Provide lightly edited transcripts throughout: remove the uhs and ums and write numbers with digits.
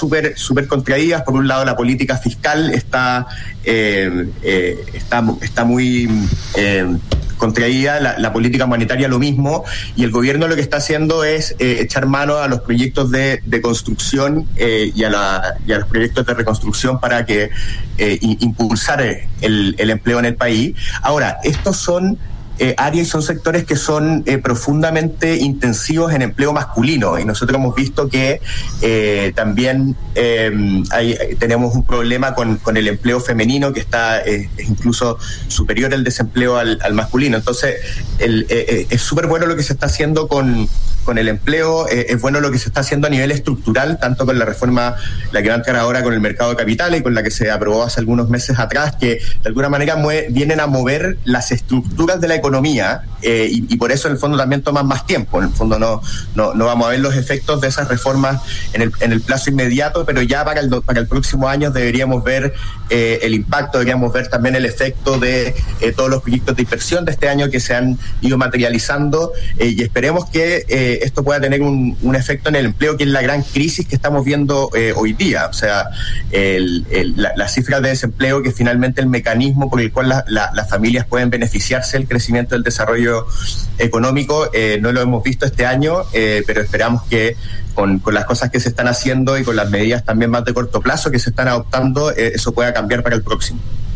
súper contraídas. Por un lado, la política fiscal está muy contraída, la política monetaria lo mismo, y el gobierno lo que está haciendo es echar mano a los proyectos de construcción y a los proyectos de reconstrucción para que impulsar el empleo en el país. Ahora, estos son áreas y son sectores que son profundamente intensivos en empleo masculino, y nosotros hemos visto que también tenemos un problema con el empleo femenino que está es incluso superior al desempleo al masculino. Entonces es súper bueno lo que se está haciendo con el empleo, es bueno lo que se está haciendo a nivel estructural, tanto con la reforma, la que va a entrar ahora con el mercado de capitales y con la que se aprobó hace algunos meses atrás, que de alguna manera vienen a mover las estructuras de la economía, y por eso en el fondo también toman más tiempo. En el fondo no vamos a ver los efectos de esas reformas en el plazo inmediato, pero ya para el próximo año deberíamos ver el impacto, deberíamos ver también el efecto de todos los proyectos de inversión de este año que se han ido materializando, y esperemos que esto pueda tener un efecto en el empleo, que es la gran crisis que estamos viendo hoy día. O sea, las cifras de desempleo, que es finalmente el mecanismo por el cual las familias pueden beneficiarse del crecimiento del desarrollo económico, no lo hemos visto este año, pero esperamos que con las cosas que se están haciendo y con las medidas también más de corto plazo que se están adoptando, eso pueda cambiar para el próximo.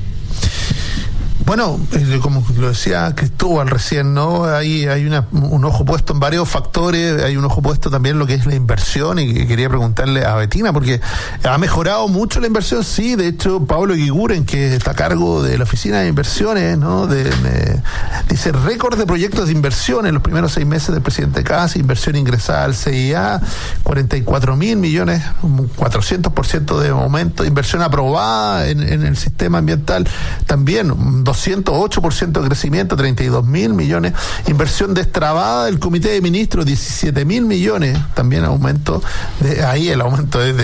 Bueno, como lo decía Cristóbal recién, ¿no? Hay un ojo puesto en varios factores, hay un ojo puesto también en lo que es la inversión, y quería preguntarle a Bettina, porque ha mejorado mucho la inversión. Sí, de hecho, Pablo Eguiguren, que está a cargo de la Oficina de Inversiones, ¿no? Dice récord de proyectos de inversión en los primeros 6 meses del presidente Kast, inversión ingresada al CIA, 44.000 millones, 400% de aumento, inversión aprobada en el sistema ambiental, también 208% de crecimiento, 32.000 millones, inversión destrabada del Comité de Ministros, 17.000 millones, también aumento, ahí el aumento es de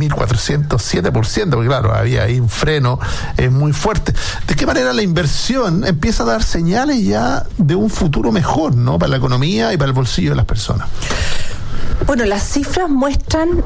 6.407%, porque claro, había ahí un freno muy fuerte. ¿De qué manera la inversión empieza a dar señales ya de un futuro mejor, ¿no? Para la economía y para el bolsillo de las personas? Bueno, las cifras muestran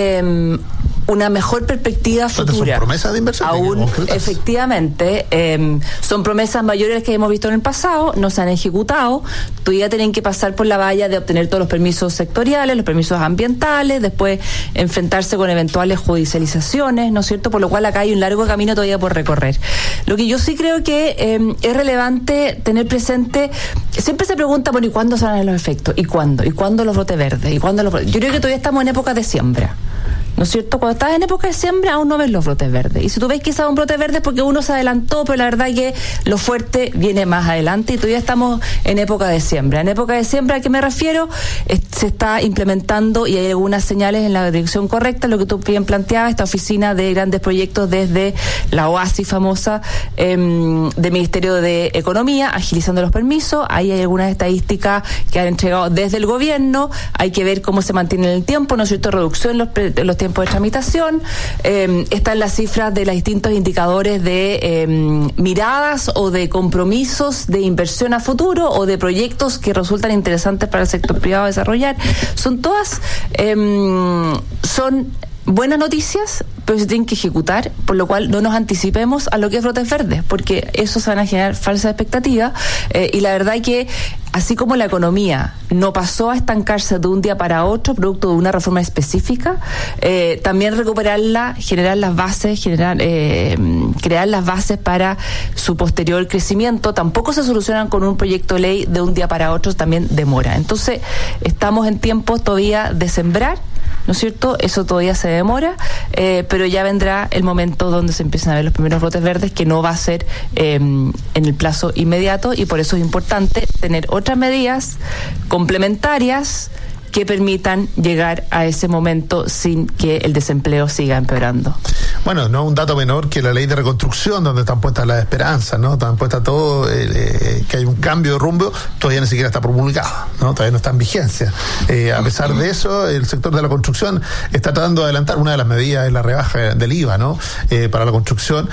una mejor perspectiva futura. ¿Son promesas de inversión? Aún, efectivamente, son promesas mayores que hemos visto en el pasado, no se han ejecutado, todavía tienen que pasar por la valla de obtener todos los permisos sectoriales, los permisos ambientales, después enfrentarse con eventuales judicializaciones, ¿no es cierto? Por lo cual acá hay un largo camino todavía por recorrer. Lo que yo sí creo que es relevante tener presente, siempre se pregunta, bueno, ¿y cuándo se van a ver los efectos? ¿Y cuándo? ¿Y cuándo los brotes verdes? Yo creo que todavía estamos en época de siembra, ¿no es cierto? Cuando estás en época de siembra aún no ves los brotes verdes, y si tú ves quizás un brote verde es porque uno se adelantó, pero la verdad es que lo fuerte viene más adelante, y todavía estamos en época de siembra. En época de siembra, ¿a qué me refiero? Se está implementando y hay algunas señales en la dirección correcta, lo que tú bien planteabas, esta oficina de grandes proyectos desde la OASI famosa del Ministerio de Economía, agilizando los permisos. Ahí hay algunas estadísticas que han entregado desde el gobierno, hay que ver cómo se mantiene en el tiempo, ¿no es cierto? Reducción en los tiempos de tramitación, están las cifras de los distintos indicadores de miradas o de compromisos de inversión a futuro o de proyectos que resultan interesantes para el sector privado desarrollar. Son todas, son buenas noticias, pero se tienen que ejecutar, por lo cual no nos anticipemos a lo que es brotes verdes, porque eso se van a generar falsas expectativas, y la verdad es que así como la economía no pasó a estancarse de un día para otro producto de una reforma específica, también recuperarla, generar las bases, crear las bases para su posterior crecimiento, tampoco se solucionan con un proyecto de ley de un día para otro, también demora. Entonces estamos en tiempos todavía de sembrar, ¿no es cierto? Eso todavía se demora, pero ya vendrá el momento donde se empiezan a ver los primeros brotes verdes, que no va a ser en el plazo inmediato, y por eso es importante tener otras medidas complementarias que permitan llegar a ese momento sin que el desempleo siga empeorando. Bueno, no es un dato menor que la ley de reconstrucción, donde están puestas las esperanzas, ¿no? Están puestas todo, que hay un cambio de rumbo, todavía ni siquiera está promulgado, ¿no? Todavía no está en vigencia. A pesar de eso, el sector de la construcción está tratando de adelantar. Una de las medidas es la rebaja del IVA, ¿no? Para la construcción.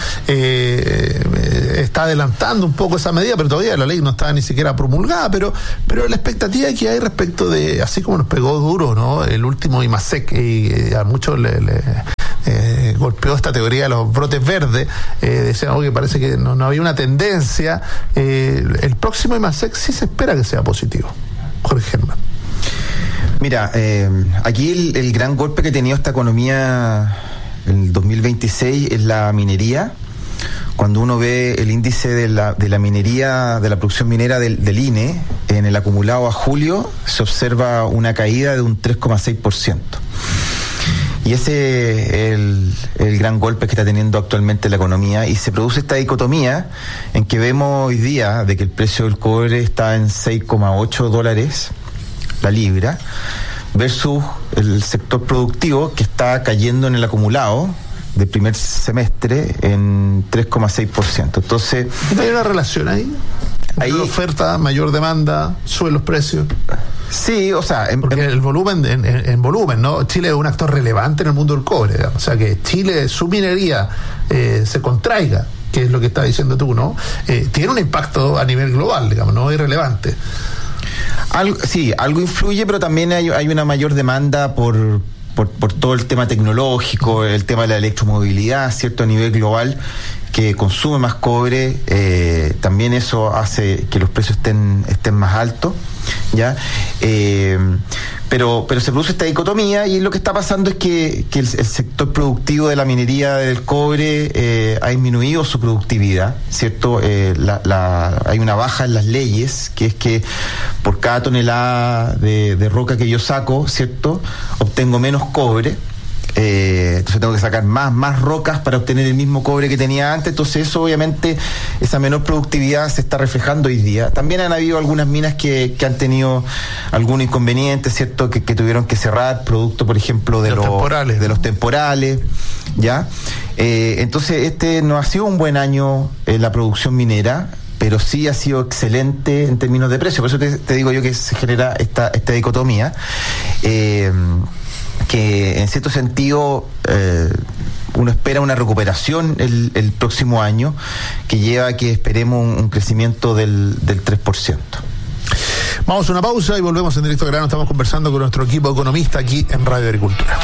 Está adelantando un poco esa medida, pero todavía la ley no está ni siquiera promulgada, pero la expectativa que hay respecto de, así como nos pegó duro, ¿no? El último IMASEC, y a muchos golpeó esta teoría de los brotes verdes, decían que parece que no había una tendencia. El próximo IMASEC sí se espera que sea positivo. Jorge Germán. Mira, aquí el gran golpe que ha tenido esta economía en el 2026 es la minería. Cuando uno ve el índice de la minería, de la producción minera del INE, en el acumulado a julio, se observa una caída de un 3,6%. Y ese es el gran golpe que está teniendo actualmente la economía, y se produce esta dicotomía en que vemos hoy día de que el precio del cobre está en $6,8 la libra, versus el sector productivo que está cayendo en el acumulado del primer semestre en 3,6%. Entonces, ¿hay una relación ahí? Mayor oferta, mayor demanda, suben los precios. Sí, o sea, porque el volumen, en volumen, ¿no? Chile es un actor relevante en el mundo del cobre, digamos. O sea, que Chile, su minería se contraiga, que es lo que estás diciendo tú, ¿no? Tiene un impacto a nivel global, digamos, no es relevante. Algo influye, pero también hay una mayor demanda por todo el tema tecnológico, el tema de la electromovilidad, ¿cierto? A nivel global, que consume más cobre, también eso hace que los precios estén más altos, ¿ya? Pero se produce esta dicotomía, y lo que está pasando es que el sector productivo de la minería del cobre ha disminuido su productividad, ¿cierto? Hay una baja en las leyes, que es que por cada tonelada de roca que yo saco, ¿cierto?, obtengo menos cobre. Entonces tengo que sacar más rocas para obtener el mismo cobre que tenía antes. Entonces eso, obviamente, esa menor productividad se está reflejando hoy día. También han habido algunas minas que han tenido algún inconveniente, ¿cierto?, que tuvieron que cerrar, producto, por ejemplo, de los temporales, ¿ya? Entonces este no ha sido un buen año en la producción minera, pero sí ha sido excelente en términos de precio. Por eso te digo yo que se genera esta dicotomía, que en cierto sentido uno espera una recuperación el próximo año, que lleva a que esperemos un crecimiento del 3%. Vamos a una pausa y volvemos en Directo Grano. Estamos conversando con nuestro equipo economista aquí en Radio Agricultura.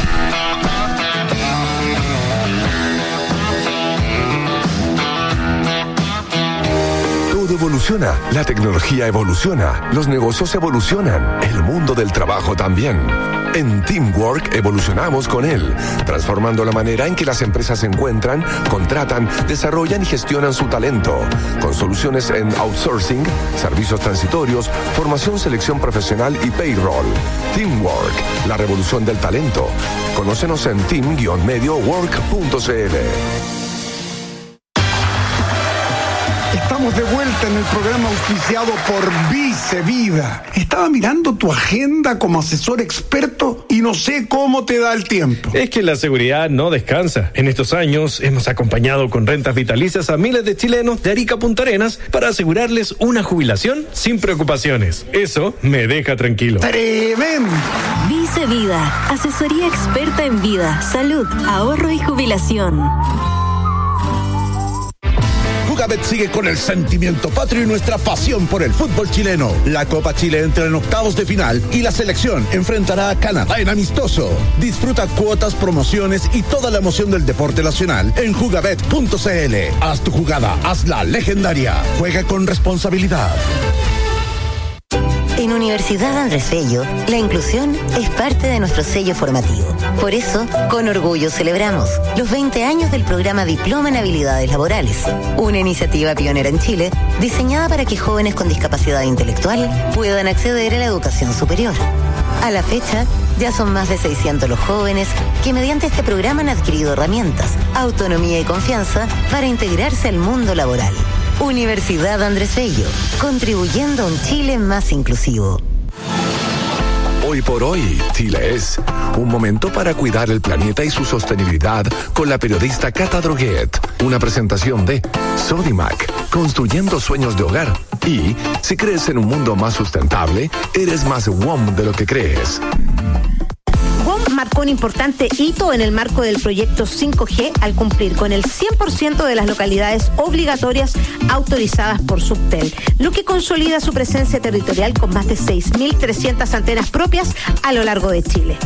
Evoluciona, la tecnología evoluciona, los negocios evolucionan, el mundo del trabajo también. En Teamwork evolucionamos con él, transformando la manera en que las empresas se encuentran, contratan, desarrollan y gestionan su talento, con soluciones en outsourcing, servicios transitorios, formación, selección profesional y payroll. Teamwork, la revolución del talento. Conócenos en team-mediowork.cl. Estamos de vuelta en el programa auspiciado por Vicevida. Estaba mirando tu agenda como asesor experto y no sé cómo te da el tiempo. Es que la seguridad no descansa. En estos años hemos acompañado con rentas vitalicias a miles de chilenos de Arica a Punta Arenas para asegurarles una jubilación sin preocupaciones. Eso me deja tranquilo. ¡Tremendo! Vicevida, asesoría experta en vida, salud, ahorro y jubilación. Jugabet sigue con el sentimiento patrio y nuestra pasión por el fútbol chileno. La Copa Chile entra en octavos de final y la selección enfrentará a Canadá en amistoso. Disfruta cuotas, promociones y toda la emoción del deporte nacional en jugabet.cl. Haz tu jugada, hazla legendaria. Juega con responsabilidad. En Universidad Andrés Bello, la inclusión es parte de nuestro sello formativo. Por eso, con orgullo celebramos los 20 años del programa Diploma en Habilidades Laborales, una iniciativa pionera en Chile diseñada para que jóvenes con discapacidad intelectual puedan acceder a la educación superior. A la fecha, ya son más de 600 los jóvenes que mediante este programa han adquirido herramientas, autonomía y confianza para integrarse al mundo laboral. Universidad Andrés Bello, contribuyendo a un Chile más inclusivo. Hoy por hoy, Chile es un momento para cuidar el planeta y su sostenibilidad con la periodista Cata Droguet. Una presentación de Sodimac, construyendo sueños de hogar. Y si crees en un mundo más sustentable, eres más WOM de lo que crees. WOM marcó un importante hito en el marco del proyecto 5G al cumplir con el 100% de las localidades obligatorias autorizadas por Subtel, lo que consolida su presencia territorial con más de 6.300 antenas propias a lo largo de Chile.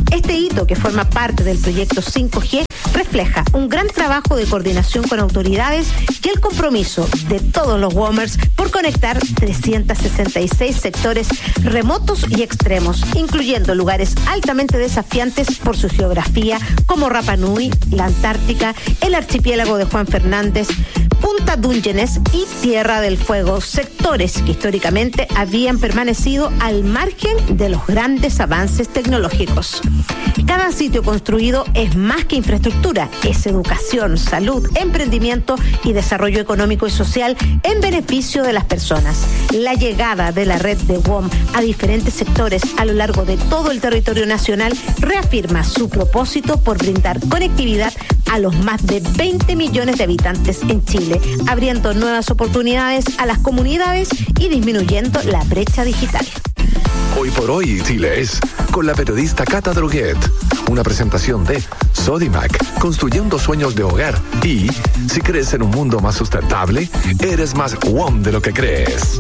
Este hito, que forma parte del proyecto 5G, refleja un gran trabajo de coordinación con autoridades y el compromiso de todos los WOMers por conectar 366 sectores remotos y extremos, incluyendo lugares altamente desafiantes por su geografía, como Rapa Nui, la Antártica, el archipiélago de Juan Fernández, Punta Dungeones y Tierra del Fuego, sectores que históricamente habían permanecido al margen de los grandes avances tecnológicos. Cada sitio construido es más que infraestructura, es educación, salud, emprendimiento y desarrollo económico y social en beneficio de las personas. La llegada de la red de WOM a diferentes sectores a lo largo de todo el territorio nacional reafirma su propósito por brindar conectividad a los más de 20 millones de habitantes en Chile, abriendo nuevas oportunidades a las comunidades y disminuyendo la brecha digital. Hoy por hoy, Chile es con la periodista Cata Droguet. Una presentación de Sodimac, construyendo sueños de hogar. Y si crees en un mundo más sustentable, eres más WOM de lo que crees.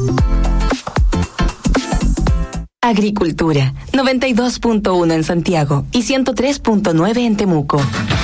Agricultura, 92.1 en Santiago y 103.9 en Temuco.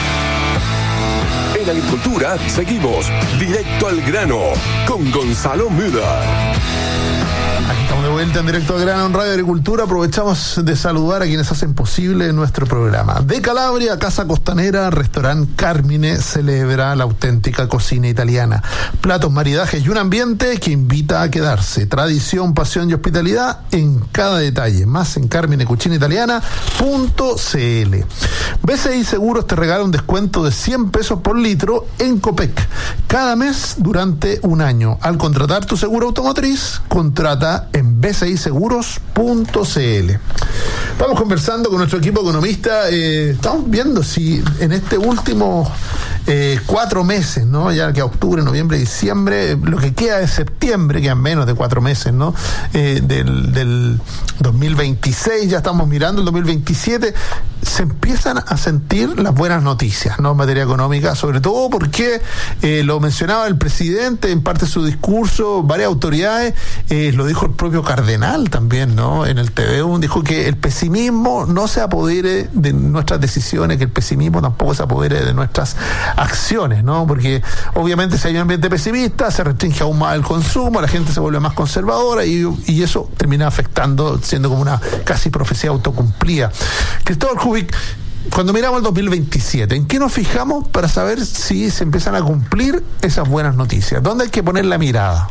En Agricultura seguimos directo al grano con Gonzalo Müller. Aquí estamos de vuelta en Directo al Grano en Radio Agricultura. Aprovechamos de saludar a quienes hacen posible nuestro programa. De Calabria, Casa Costanera, Restaurante Carmine celebra la auténtica cocina italiana. Platos, maridajes y un ambiente que invita a quedarse. Tradición, pasión y hospitalidad en cada detalle. Más en carminecucinaitaliana.cl. BCI Seguros te regala un descuento de 100 pesos por litro en Copec cada mes durante un año. Al contratar tu seguro automotriz, contrata en bciseguros.cl. Estamos conversando con nuestro equipo economista. Estamos viendo si en este último 4 meses, ¿no? Ya que octubre, noviembre, diciembre, lo que queda de septiembre, quedan menos de 4 meses, ¿no? Del 2026, ya estamos mirando el 2027, se empiezan a sentir las buenas noticias, ¿no? En materia económica, sobre todo porque lo mencionaba el presidente en parte de su discurso, varias autoridades, lo dijo el propio Cardenal también, ¿no? En el TVU dijo que el pesimismo no se apodere de nuestras decisiones, que el pesimismo tampoco se apodere de nuestras acciones, ¿no? Porque obviamente si hay un ambiente pesimista, se restringe aún más el consumo, la gente se vuelve más conservadora y eso termina afectando, siendo como una casi profecía autocumplida. Cristóbal Kubik, cuando miramos el 2027, ¿en qué nos fijamos para saber si se empiezan a cumplir esas buenas noticias? ¿Dónde hay que poner la mirada?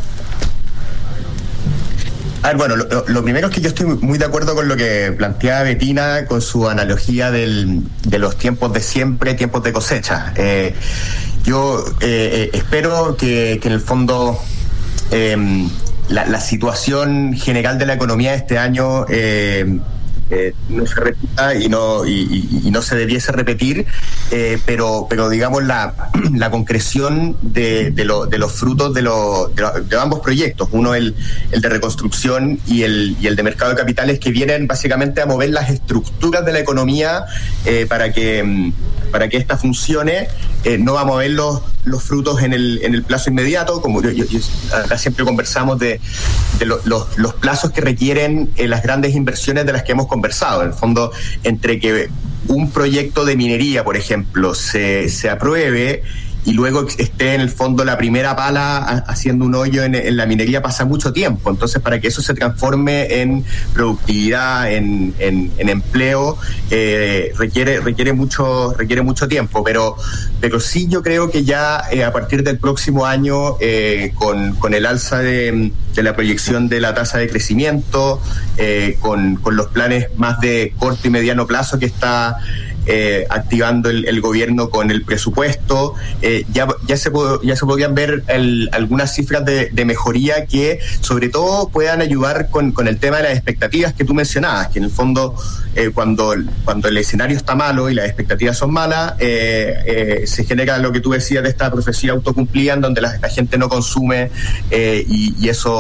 A ver, bueno, lo primero es que yo estoy muy de acuerdo con lo que planteaba Betina con su analogía de los tiempos de siempre, tiempos de cosecha. Yo espero que en el fondo la situación general de la economía de este año no se repita y no se debiese repetir, pero digamos la concreción de los frutos de ambos proyectos, uno el de reconstrucción y el de mercado de capitales, que vienen básicamente a mover las estructuras de la economía para que esta funcione. No va a mover los frutos en el plazo inmediato, como acá siempre conversamos de los plazos que requieren las grandes inversiones de las que hemos conversado. En el fondo, entre que un proyecto de minería, por ejemplo, se apruebe y luego esté en el fondo la primera pala haciendo un hoyo en la minería, pasa mucho tiempo. Entonces, para que eso se transforme en productividad, en empleo, requiere mucho tiempo. Pero sí, yo creo que ya a partir del próximo año, con el alza de la proyección de la tasa de crecimiento, con los planes más de corto y mediano plazo que está activando el gobierno con el presupuesto, ya se podían ver algunas cifras de mejoría que sobre todo puedan ayudar con el tema de las expectativas que tú mencionabas, que en el fondo cuando el escenario está malo y las expectativas son malas, se genera lo que tú decías de esta profecía autocumplida, en donde la gente no consume y eso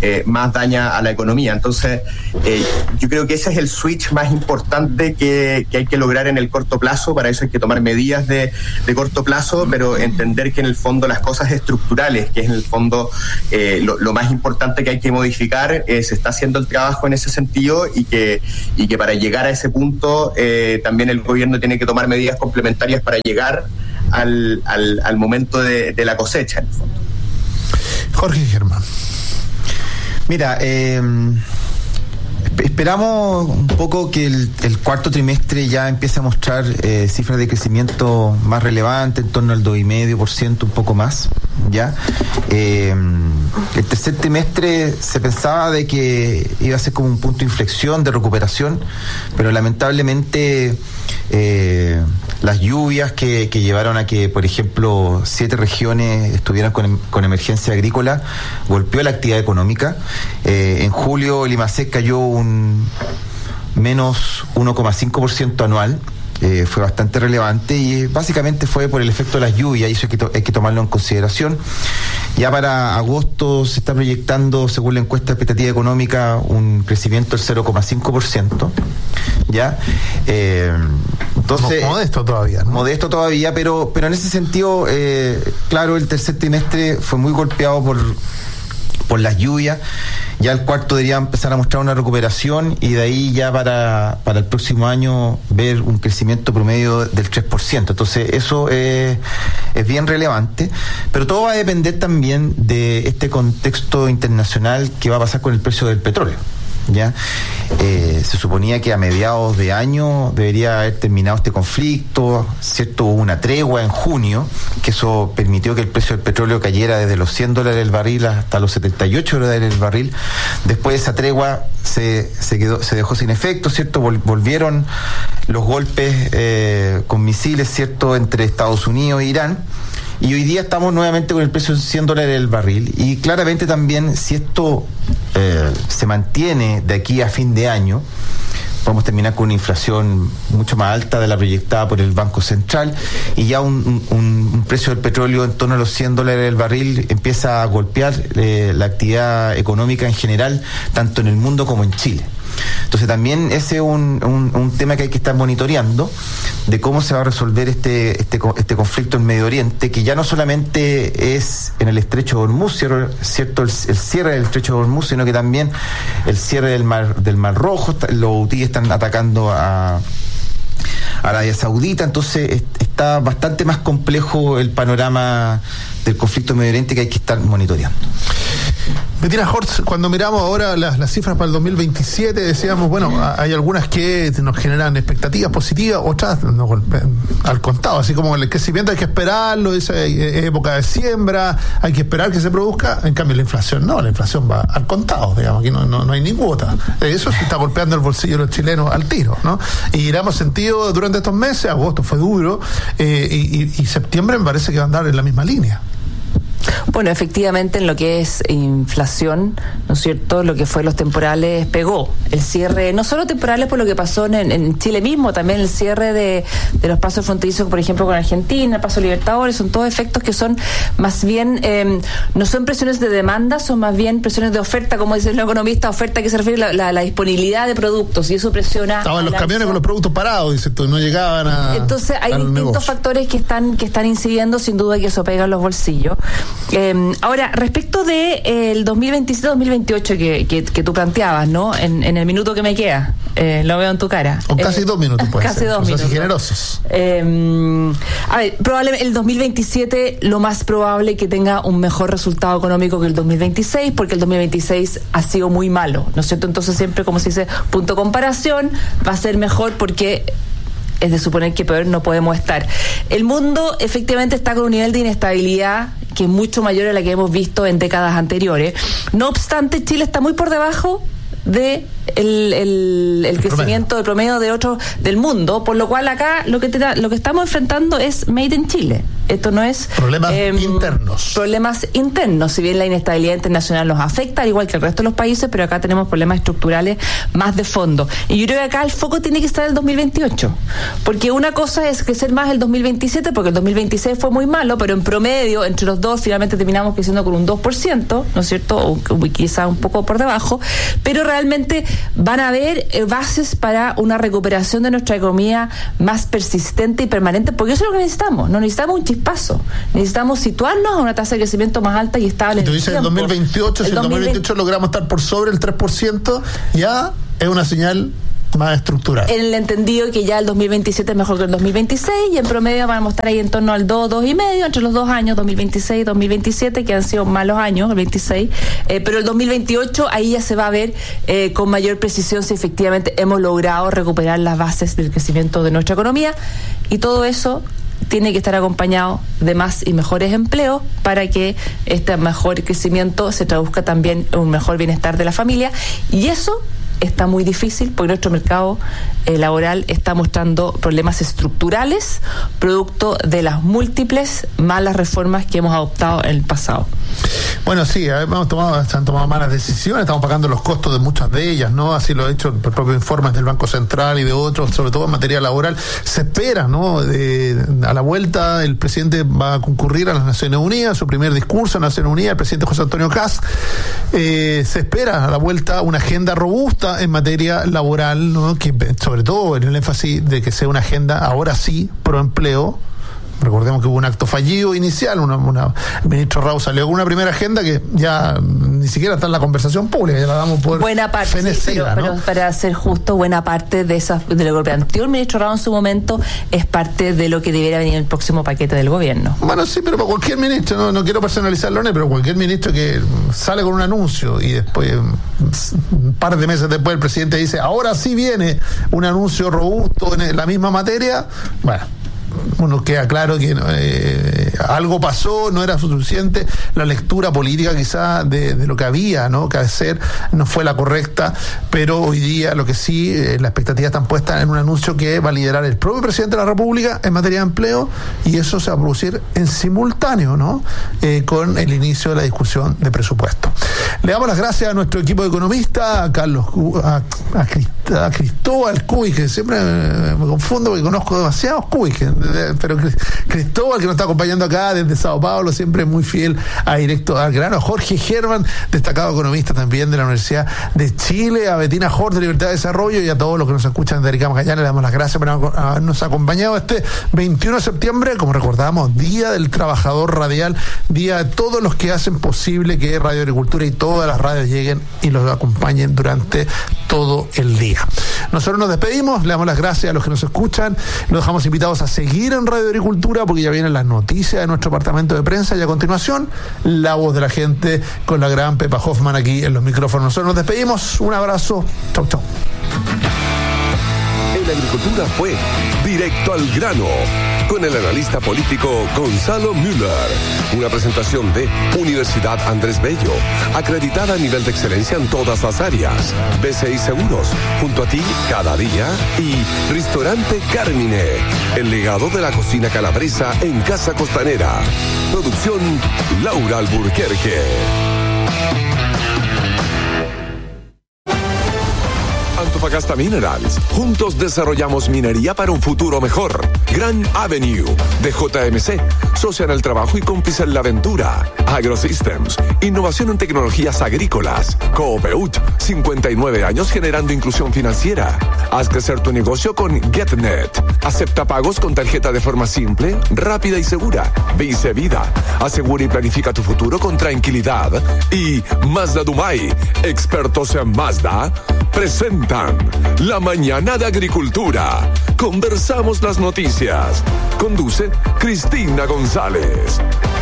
más daña a la economía. Entonces, yo creo que ese es el switch más importante que hay que lograr en el corto plazo. Para eso hay que tomar medidas de corto plazo, pero entender que en el fondo las cosas estructurales, que es en el fondo lo más importante que hay que modificar, se está haciendo el trabajo en ese sentido, y que para llegar a ese punto también el gobierno tiene que tomar medidas complementarias para llegar al momento de la cosecha, en el fondo. Jorge Germán. Mira, esperamos un poco que el cuarto trimestre ya empiece a mostrar cifras de crecimiento más relevantes, en torno al 2,5%, un poco más, ¿ya? El tercer trimestre se pensaba de que iba a ser como un punto de inflexión, de recuperación, pero lamentablemente las lluvias que llevaron a que, por ejemplo, 7 regiones estuvieran con emergencia agrícola, golpeó la actividad económica. En julio el IMASEC cayó un menos 1,5% anual. Fue bastante relevante, y básicamente fue por el efecto de las lluvias, y eso hay que tomarlo en consideración. Ya para agosto se está proyectando, según la encuesta de expectativa económica, un crecimiento del 0,5%. ¿Ya? Entonces, modesto todavía, ¿no? Modesto todavía, pero en ese sentido, claro, el tercer trimestre fue muy golpeado por las lluvias. Ya el cuarto debería empezar a mostrar una recuperación, y de ahí ya para el próximo año ver un crecimiento promedio del 3%. Entonces eso es bien relevante, pero todo va a depender también de este contexto internacional que va a pasar con el precio del petróleo. ¿Ya? Se suponía que a mediados de año debería haber terminado este conflicto, ¿cierto? Hubo una tregua en junio, que eso permitió que el precio del petróleo cayera desde los $100 el barril hasta los $78 el barril. Después de esa tregua se dejó sin efecto, ¿cierto? Volvieron los golpes con misiles, ¿cierto?, entre Estados Unidos e Irán. Y hoy día estamos nuevamente con el precio de $100 el barril. Y claramente también, si esto se mantiene de aquí a fin de año, podemos terminar con una inflación mucho más alta de la proyectada por el Banco Central, y ya un precio del petróleo en torno a los $100 el barril empieza a golpear la actividad económica en general, tanto en el mundo como en Chile. Entonces también ese es un tema que hay que estar monitoreando, de cómo se va a resolver este conflicto en Medio Oriente, que ya no solamente es en el Estrecho de Hormuz, ¿cierto? El cierre del Estrecho de Hormuz, sino que también el cierre del Mar Rojo. Los hutíes están atacando a Arabia Saudita. Entonces está bastante más complejo el panorama del conflicto en Medio Oriente, que hay que estar monitoreando. Bettina Hortz, cuando miramos ahora las cifras para el 2027, decíamos, bueno, hay algunas que nos generan expectativas positivas, otras nos golpean al contado, así como el crecimiento hay que esperarlo, es época de siembra, hay que esperar que se produzca. En cambio la inflación no, la inflación va al contado, digamos, aquí no hay ni cuota. Eso se está golpeando el bolsillo de los chilenos al tiro, ¿no? Y la hemos sentido durante estos meses. Agosto fue duro, y septiembre me parece que va a andar en la misma línea. Bueno, efectivamente, en lo que es inflación, ¿no es cierto?, lo que fue los temporales pegó. El cierre, no solo temporales por lo que pasó en Chile mismo, también el cierre de los pasos fronterizos, por ejemplo, con Argentina, el paso Libertadores, son todos efectos que son más bien, no son presiones de demanda, son más bien presiones de oferta, como dice el economista, oferta que se refiere a la disponibilidad de productos, y eso presiona. Estaban los camiones con los productos parados, dice tú, no llegaban a. Entonces hay distintos factores que están incidiendo, sin duda, que eso pega en los bolsillos. Ahora, respecto de el 2027-2028 que tú planteabas, ¿no? En el minuto que me queda, lo veo en tu cara. O casi 2 minutos, puede casi ser. 2 minutos. Así generosos. A ver, probablemente el 2027 lo más probable que tenga un mejor resultado económico que el 2026, porque el 2026 ha sido muy malo, ¿no es cierto? Entonces siempre, como se dice, punto de comparación, va a ser mejor porque es de suponer que peor no podemos estar. El mundo efectivamente está con un nivel de inestabilidad que es mucho mayor a la que hemos visto en décadas anteriores. No obstante, Chile está muy por debajo de el crecimiento de promedio de otros del mundo, por lo cual acá lo que estamos enfrentando es Made in Chile. Esto no es problemas internos. Problemas internos, si bien la inestabilidad internacional nos afecta, al igual que el resto de los países, pero acá tenemos problemas estructurales más de fondo. Y yo creo que acá el foco tiene que estar en el 2028, porque una cosa es crecer más el 2027, porque el 2026 fue muy malo, pero en promedio, entre los dos, finalmente terminamos creciendo con un 2%, ¿no es cierto? O quizá un poco por debajo, pero realmente van a haber bases para una recuperación de nuestra economía más persistente y permanente, porque eso es lo que necesitamos. No necesitamos un chispazo, necesitamos situarnos a una tasa de crecimiento más alta y estable. Y tú dices el 2028, si en 2028 logramos estar por sobre el 3%, ya es una señal más estructural. En el entendido que ya el 2027 es mejor que el 2026 y en promedio vamos a estar ahí en torno al 2,5 entre los 2 años, 2026 y 2027, que han sido malos años, el 26, pero el 2028 ahí ya se va a ver con mayor precisión si efectivamente hemos logrado recuperar las bases del crecimiento de nuestra economía, y todo eso tiene que estar acompañado de más y mejores empleos para que este mejor crecimiento se traduzca también en un mejor bienestar de la familia, y eso está muy difícil porque nuestro mercado laboral está mostrando problemas estructurales producto de las múltiples malas reformas que hemos adoptado en el pasado. Bueno, sí, se han tomado malas decisiones, estamos pagando los costos de muchas de ellas, ¿no? Así lo ha hecho por propios informes del Banco Central y de otros, sobre todo en materia laboral. Se espera, ¿no? A la vuelta el presidente va a concurrir a las Naciones Unidas, su primer discurso en las Naciones Unidas, el presidente José Antonio Kast. Se espera a la vuelta una agenda robusta en materia laboral, ¿no? Que sobre todo en el énfasis de que sea una agenda ahora sí pro empleo. Recordemos que hubo un acto fallido inicial, el ministro Rao salió con una primera agenda que ya ni siquiera está en la conversación pública, ya la damos por buena parte, fenecida, pero para ser justo, buena parte de lo que planteó el ministro Rao en su momento es parte de lo que debiera venir en el próximo paquete del gobierno. Bueno, sí, pero para cualquier ministro, no quiero personalizarlo, pero cualquier ministro que sale con un anuncio y después, un par de meses después, el presidente dice, ahora sí viene un anuncio robusto en la misma materia, bueno, uno queda claro que algo pasó, no era suficiente, la lectura política quizá de lo que había, ¿no?, que hacer no fue la correcta, pero hoy día lo que sí, las expectativas están puestas en un anuncio que va a liderar el propio presidente de la República en materia de empleo, y eso se va a producir en simultáneo, ¿no?, con el inicio de la discusión de presupuesto. Le damos las gracias a nuestro equipo de economistas, a Carlos, a Cristóbal Cuy, que siempre me confundo porque conozco demasiados Cuy, pero Cristóbal, que nos está acompañando acá desde Sao Paulo, siempre muy fiel a Directo al Grano, a Jorge Germán, destacado economista también de la Universidad de Chile, a Betina Hort de Libertad de Desarrollo, y a todos los que nos escuchan de Arica Magallanes. Le damos las gracias por habernos acompañado este 21 de septiembre, como recordábamos, Día del Trabajador Radial, día de todos los que hacen posible que Radio Agricultura y todas las radios lleguen y los acompañen durante todo el día. Nosotros nos despedimos, le damos las gracias a los que nos escuchan, los dejamos invitados a seguir en Radio Agricultura porque ya vienen las noticias de nuestro departamento de prensa, y a continuación la voz de la gente con la gran Pepa Hoffman aquí en los micrófonos. Nosotros nos despedimos, un abrazo, chau chau. En Agricultura fue Directo al Grano con el analista político Gonzalo Müller. Una presentación de Universidad Andrés Bello, acreditada a nivel de excelencia en todas las áreas. BCI Seguros, junto a ti cada día. Y Restaurante Carmine, el legado de la cocina calabresa en Casa Costanera. Producción Laura Alburquerque. Antofagasta Minerals. Juntos desarrollamos minería para un futuro mejor. Grand Avenue de JMC. Socia en el trabajo y cómplice en la aventura. AgroSystems. Innovación en tecnologías agrícolas. Coopeut. 59 años generando inclusión financiera. Haz crecer tu negocio con GetNet. Acepta pagos con tarjeta de forma simple, rápida y segura. Vice Vida. Asegura y planifica tu futuro con tranquilidad. Y Mazda Dumay. Expertos en Mazda. Presentan La Mañana de Agricultura. Conversamos las noticias. Conduce Cristina González.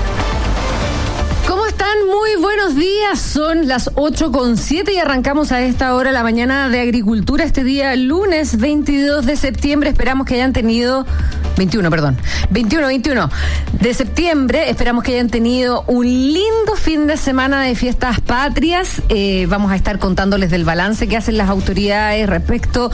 ¿Cómo están? Muy buenos días. Son las 8:07 y arrancamos a esta hora la Mañana de Agricultura este día lunes 22 de septiembre. Esperamos que hayan tenido 21 de septiembre. Esperamos que hayan tenido un lindo fin de semana de fiestas patrias. Vamos a estar contándoles del balance que hacen las autoridades respecto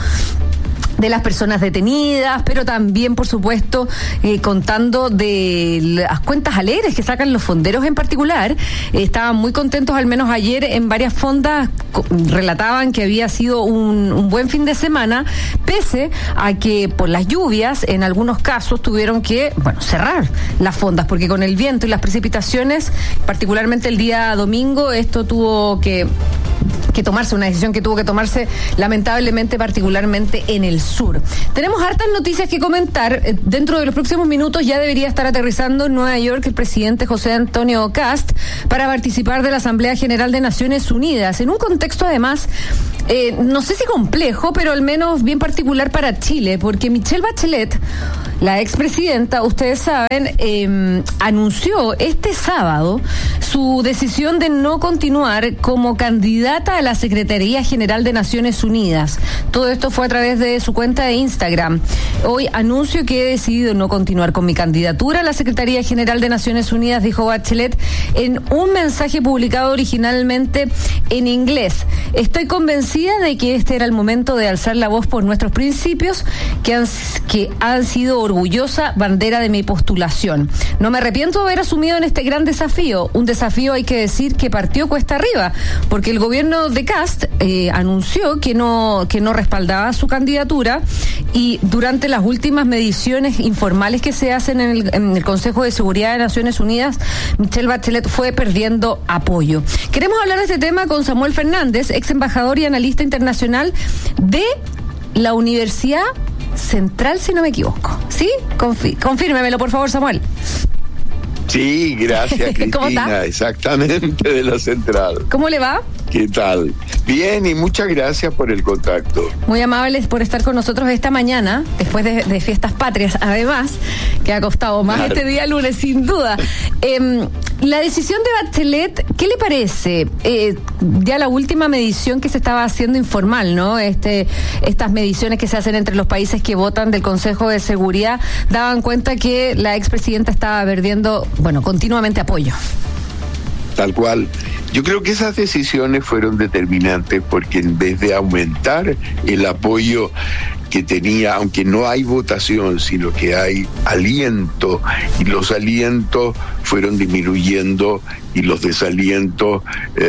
de las personas detenidas, pero también, por supuesto, contando de las cuentas alegres que sacan los fonderos en particular. Estaban muy contentos, al menos ayer, en varias fondas relataban que había sido un buen fin de semana, pese a que por las lluvias, en algunos casos, tuvieron que, cerrar las fondas, porque con el viento y las precipitaciones, particularmente el día domingo, esto tuvo que tomarse, una decisión que tuvo que tomarse lamentablemente, particularmente en el sur. Tenemos hartas noticias que comentar. Dentro de los próximos minutos ya debería estar aterrizando en Nueva York el presidente José Antonio Kast para participar de la Asamblea General de Naciones Unidas, en un contexto además, no sé si complejo, pero al menos bien particular para Chile, porque Michelle Bachelet, la expresidenta, ustedes saben, anunció este sábado su decisión de no continuar como candidata a la Secretaría General de Naciones Unidas. Todo esto fue a través de su cuenta de Instagram. Hoy anuncio que he decidido no continuar con mi candidatura a la Secretaría General de Naciones Unidas, dijo Bachelet en un mensaje publicado originalmente en inglés. Estoy convencida de que este era el momento de alzar la voz por nuestros principios que han sido orgullosa bandera de mi postulación. No me arrepiento de haber asumido en este gran desafío, un desafío, hay que decir, que partió cuesta arriba, porque el gobierno de Kast anunció que no respaldaba su candidatura, y durante las últimas mediciones informales que se hacen en el Consejo de Seguridad de Naciones Unidas, Michelle Bachelet fue perdiendo apoyo. Queremos hablar de este tema con Samuel Fernández, ex embajador y analista internacional de la Universidad Central, si no me equivoco. ¿Sí? Confírmemelo, por favor, Samuel. Sí, gracias, Cristina. ¿Cómo está? Exactamente, de la Central. ¿Cómo le va? ¿Qué tal? Bien, y muchas gracias por el contacto. Muy amables por estar con nosotros esta mañana, después de fiestas patrias, además, que ha costado más este día lunes, sin duda. La decisión de Bachelet, ¿qué le parece? Ya la última medición que se estaba haciendo informal, ¿no? Estas mediciones que se hacen entre los países que votan del Consejo de Seguridad daban cuenta que la expresidenta estaba perdiendo, continuamente apoyo. Tal cual. Yo creo que esas decisiones fueron determinantes, porque en vez de aumentar el apoyo que tenía, aunque no hay votación, sino que hay aliento, y los alientos fueron disminuyendo y los desalientos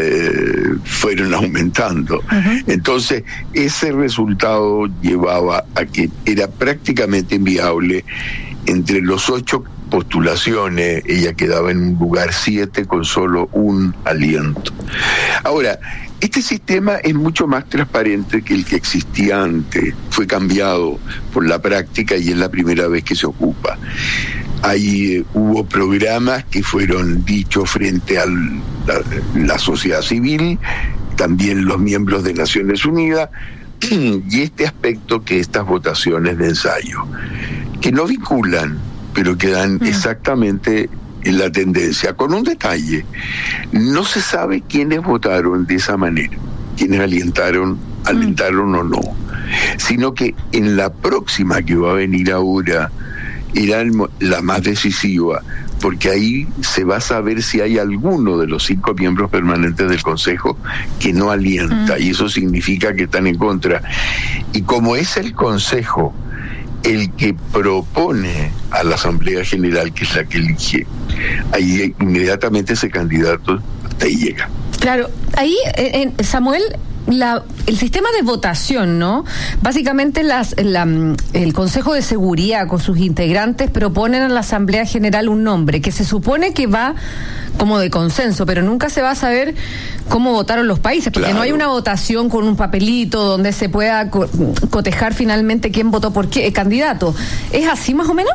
fueron aumentando. Uh-huh. Entonces, ese resultado llevaba a que era prácticamente inviable. Entre los 8 postulaciones, ella quedaba en un lugar 7 con solo un aliento. Ahora, este sistema es mucho más transparente que el que existía antes. Fue cambiado por la práctica y es la primera vez que se ocupa. Ahí hubo programas que fueron dichos frente a la sociedad civil, también los miembros de Naciones Unidas, y este aspecto que estas votaciones de ensayo, que no vinculan, pero que dan exactamente en la tendencia, con un detalle: no se sabe quiénes votaron de esa manera, quiénes alentaron o no, sino que en la próxima que va a venir ahora era la más decisiva, porque ahí se va a saber si hay alguno de los 5 miembros permanentes del Consejo que no alienta, y eso significa que están en contra. Y como es el Consejo el que propone a la Asamblea General, que es la que elige, ahí inmediatamente ese candidato hasta ahí llega. Claro, ahí, Samuel, el sistema de votación, ¿no? Básicamente el Consejo de Seguridad con sus integrantes proponen a la Asamblea General un nombre que se supone que va como de consenso, pero nunca se va a saber cómo votaron los países, porque no hay una votación con un papelito donde se pueda cotejar finalmente quién votó por qué candidato. ¿Es así más o menos?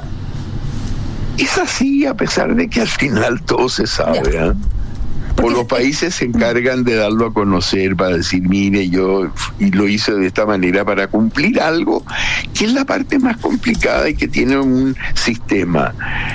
Es así, a pesar de que al final todo se sabe, o los países se encargan de darlo a conocer para decir, mire, yo lo hice de esta manera para cumplir algo que es la parte más complicada y que tiene un sistema.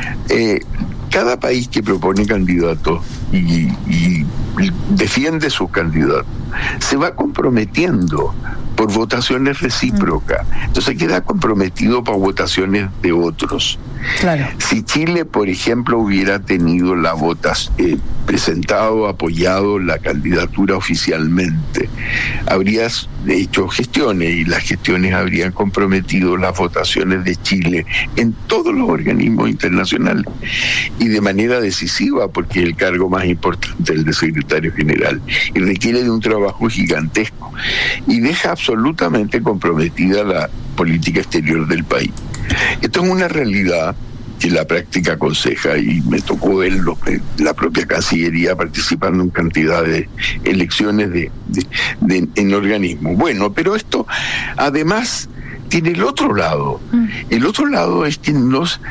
Cada país que propone candidatos y defiende sus candidatos se va comprometiendo por votaciones recíprocas. Entonces queda comprometido para votaciones de otros. Claro. Si Chile, por ejemplo, hubiera tenido la presentado, apoyado la candidatura oficialmente, habrías hecho gestiones y las gestiones habrían comprometido las votaciones de Chile en todos los organismos internacionales y de manera decisiva, porque es el cargo más importante, el de secretario general, y requiere de un trabajo gigantesco y deja absolutamente comprometida la política exterior del país. Esto es una realidad que la práctica aconseja, y me tocó verlo, la propia Cancillería participando en cantidad de elecciones en organismos. Bueno, pero esto además tiene el otro lado. El otro lado es que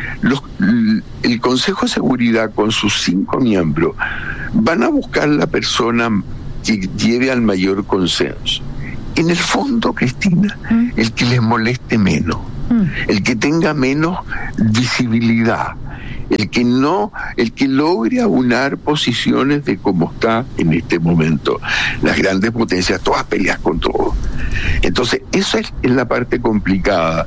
el Consejo de Seguridad, con sus 5 miembros, van a buscar la persona que lleve al mayor consenso. En el fondo, Cristina, el que les moleste menos, el que tenga menos visibilidad, el que logre aunar posiciones de cómo está en este momento las grandes potencias, todas peleas con todo. Entonces, esa es la parte complicada.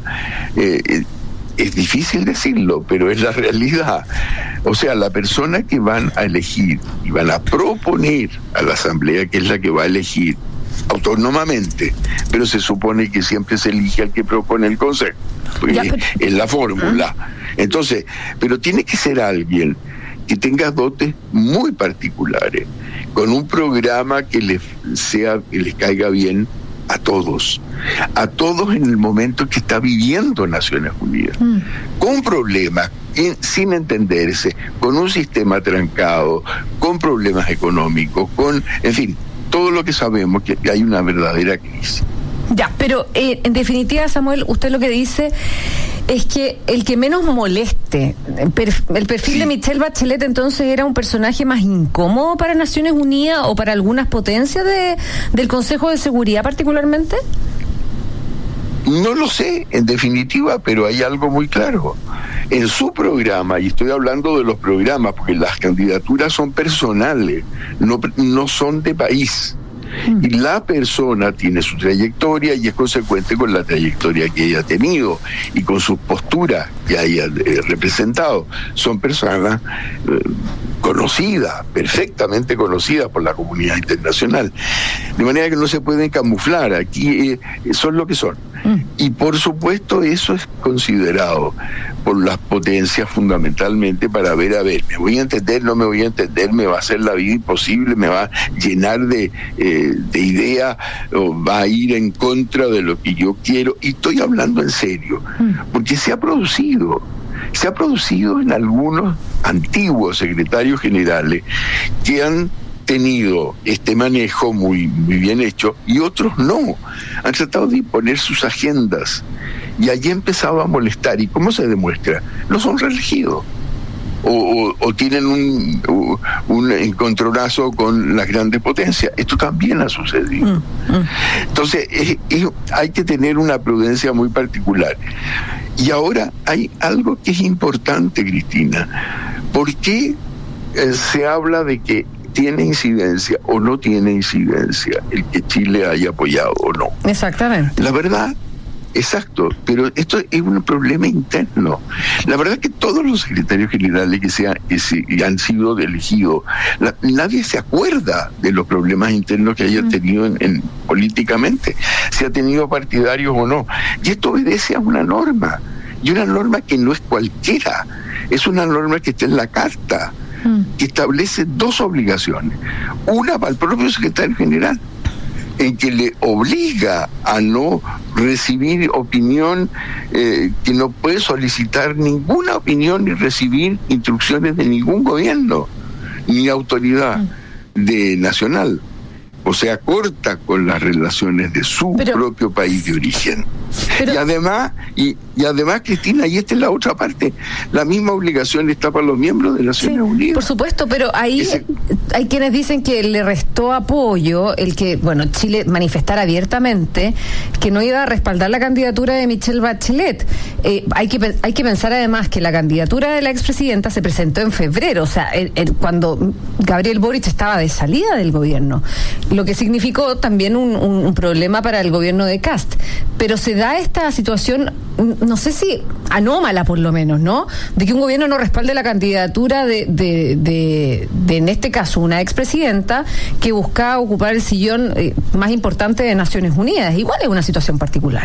Es difícil decirlo, pero es la realidad. O sea, la persona que van a elegir y van a proponer a la Asamblea, que es la que va a elegir autónomamente, pero se supone que siempre se elige al que propone el Consejo, porque es la fórmula. Entonces, pero tiene que ser alguien que tenga dotes muy particulares, con un programa que les caiga bien a todos en el momento que está viviendo Naciones Unidas, con problemas, sin entenderse, con un sistema trancado, con problemas económicos, en fin, todo lo que sabemos, que hay una verdadera crisis. Ya, pero en definitiva, Samuel, usted lo que dice es que el que menos moleste, el perfil de Michelle Bachelet entonces era un personaje más incómodo para Naciones Unidas o para algunas potencias del Consejo de Seguridad particularmente. No lo sé, en definitiva, pero hay algo muy claro. En su programa, y estoy hablando de los programas, porque las candidaturas son personales, no son de país. Y la persona tiene su trayectoria y es consecuente con la trayectoria que ella ha tenido y con sus posturas que haya representado. Son personas conocidas, perfectamente conocidas por la comunidad internacional. De manera que no se pueden camuflar, aquí son lo que son. Y por supuesto eso es considerado por las potencias fundamentalmente para ver, me voy a entender, no me voy a entender, me va a hacer la vida imposible, me va a llenar de idea, o va a ir en contra de lo que yo quiero. Y estoy hablando en serio, porque se ha producido en algunos antiguos secretarios generales que han tenido este manejo muy bien hecho y otros no, han tratado de imponer sus agendas y allí empezaba a molestar. ¿Y cómo se demuestra? No son reelegidos o tienen un encontronazo con las grandes potencias. Esto también ha sucedido. Entonces hay que tener una prudencia muy particular. Y ahora hay algo que es importante, Cristina. ¿Por qué se habla de que tiene incidencia o no tiene incidencia el que Chile haya apoyado o no? Exactamente. La verdad, exacto, pero esto es un problema interno. La verdad es que todos los secretarios generales que han sido elegidos, nadie se acuerda de los problemas internos que haya tenido políticamente, si ha tenido partidarios o no. Y esto obedece a una norma, y una norma que no es cualquiera, es una norma que está en la Carta, que establece 2 obligaciones. Una para el propio secretario general, en que le obliga a no recibir opinión, que no puede solicitar ninguna opinión ni recibir instrucciones de ningún gobierno ni autoridad nacional. O sea, corta con las relaciones de su propio país de origen. Y además, Y además, Cristina, y esta es la otra parte, la misma obligación está para los miembros de Naciones Unidas. Por supuesto, pero ahí hay quienes dicen que le restó apoyo el que, Chile manifestara abiertamente que no iba a respaldar la candidatura de Michelle Bachelet. Hay que pensar además que la candidatura de la expresidenta se presentó en febrero, o sea, cuando Gabriel Boric estaba de salida del gobierno, lo que significó también un problema para el gobierno de Kast. Pero se da esta situación, no sé si anómala por lo menos, ¿no? De que un gobierno no respalde la candidatura de en este caso, una expresidenta que busca ocupar el sillón más importante de Naciones Unidas. Igual es una situación particular.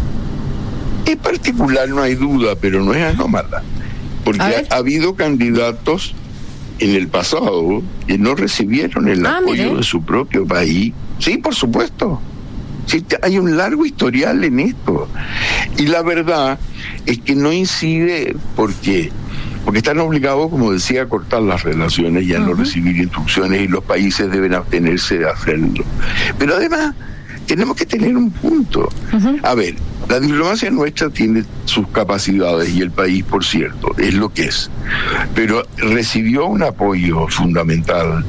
Es particular, no hay duda, pero no es anómala. Porque ha habido candidatos en el pasado que no recibieron el apoyo de su propio país. Sí, por supuesto. Sí, hay un largo historial en esto. Y la verdad es que no incide porque están obligados, como decía, a cortar las relaciones y a no recibir instrucciones, y los países deben abstenerse de hacerlo. Pero además tenemos que tener un punto. A ver, la diplomacia nuestra tiene sus capacidades, y el país, por cierto, es lo que es. Pero recibió un apoyo fundamental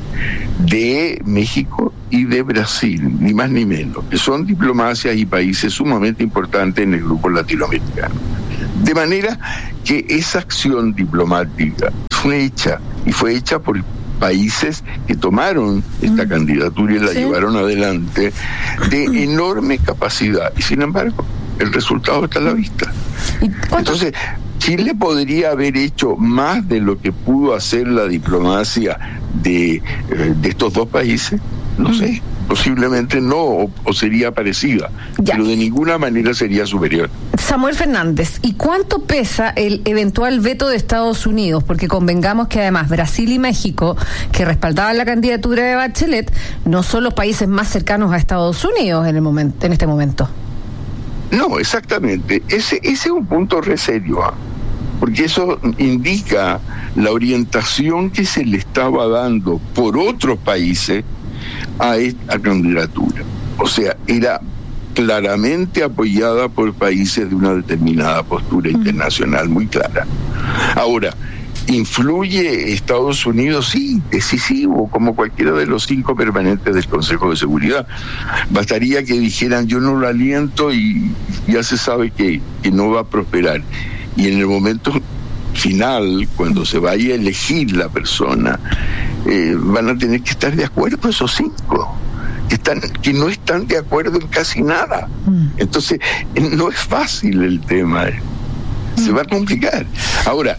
de México y de Brasil, ni más ni menos, que son diplomacias y países sumamente importantes en el grupo latinoamericano. De manera que esa acción diplomática fue hecha por países que tomaron esta candidatura y la llevaron adelante de enorme capacidad, y sin embargo el resultado está a la vista. Entonces, Chile podría haber hecho más de lo que pudo hacer la diplomacia de estos dos países, no sé, posiblemente no, o sería parecida, pero de ninguna manera sería superior. Samuel Fernández, ¿y cuánto pesa el eventual veto de Estados Unidos? Porque convengamos que además Brasil y México, que respaldaban la candidatura de Bachelet, no son los países más cercanos a Estados Unidos en este momento. No, exactamente. Ese es un punto re serio, porque eso indica la orientación que se le estaba dando por otros países a esta candidatura. O sea, era claramente apoyada por países de una determinada postura internacional muy clara. Ahora, ¿influye Estados Unidos? Sí, decisivo, como cualquiera de los 5 permanentes del Consejo de Seguridad. Bastaría que dijeran yo no lo aliento y ya se sabe que no va a prosperar. Y en el momento final, cuando se vaya a elegir la persona, van a tener que estar de acuerdo esos 5 que no están de acuerdo en casi nada. Entonces no es fácil el tema, se va a complicar. Ahora,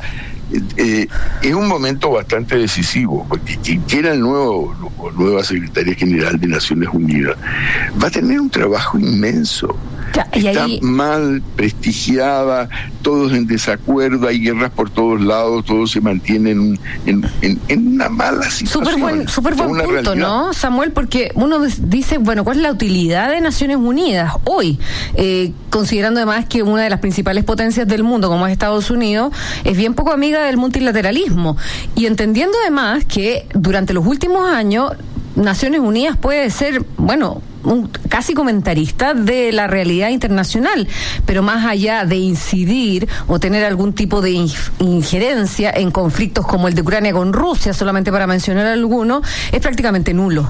es un momento bastante decisivo, porque quien quiera el nuevo o nueva secretaria general de Naciones Unidas va a tener un trabajo inmenso. Está mal prestigiada, todos en desacuerdo, hay guerras por todos lados, todos se mantienen en una mala situación. Súper buen punto, realidad, ¿no, Samuel? Porque uno dice, bueno, ¿cuál es la utilidad de Naciones Unidas hoy? Considerando además que una de las principales potencias del mundo, como es Estados Unidos, es bien poco amiga del multilateralismo. Y entendiendo además que durante los últimos años Naciones Unidas puede ser, un casi comentarista de la realidad internacional, pero más allá de incidir o tener algún tipo de injerencia en conflictos como el de Ucrania con Rusia, solamente para mencionar alguno, es prácticamente nulo.